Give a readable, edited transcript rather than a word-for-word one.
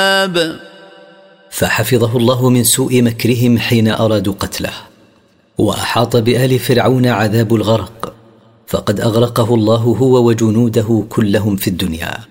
فحفظه الله من سوء مكرهم حين أرادوا قتله. وأحاط بآل فرعون عذاب الغرق، فقد أغرقه الله هو وجنوده كلهم في الدنيا.